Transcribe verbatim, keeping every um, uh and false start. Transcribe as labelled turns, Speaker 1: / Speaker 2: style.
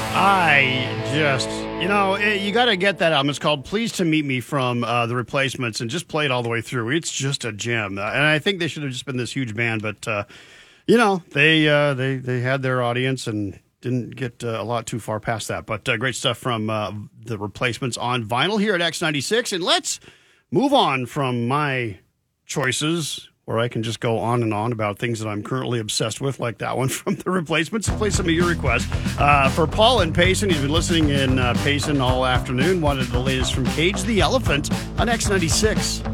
Speaker 1: I just, you know, it, you got to get that album. It's called Pleased to Meet Me from uh, The Replacements, and just play it all the way through. It's just a gem. Uh, and I think they should have just been this huge band, but, uh, you know, they, uh, they, they had their audience and didn't get uh, a lot too far past that. But uh, great stuff from uh, The Replacements on vinyl here at X ninety-six. And let's move on from my choices, where I can just go on and on about things that I'm currently obsessed with, like that one from The Replacements. Play some of your requests. Uh, for Paul and Payson, he's been listening in uh, Payson all afternoon, wanted the latest from Cage the Elephant on X ninety-six.